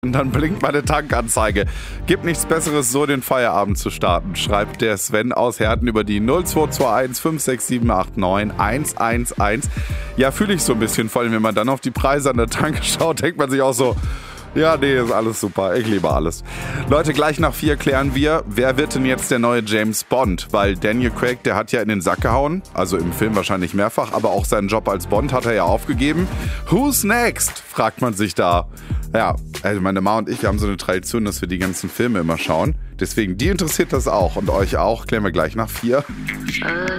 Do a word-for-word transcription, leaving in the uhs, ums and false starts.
Und dann blinkt meine Tankanzeige. Gibt nichts Besseres, so den Feierabend zu starten, schreibt der Sven aus Herten über die null zwei zwei eins fünf sechs sieben acht neun eins eins eins. Ja, fühle ich so ein bisschen, vor allem wenn man dann auf die Preise an der Tanke schaut, denkt man sich auch so, ja, nee, ist alles super, ich liebe alles. Leute, gleich nach vier klären wir, wer wird denn jetzt der neue James Bond? Weil Daniel Craig, der hat ja in den Sack gehauen, also im Film wahrscheinlich mehrfach, aber auch seinen Job als Bond hat er ja aufgegeben. Who's next? Fragt man sich da. Ja, also meine Ma und ich, wir haben so eine Tradition, dass wir die ganzen Filme immer schauen. Deswegen, die interessiert das auch und euch auch. Klären wir gleich nach vier.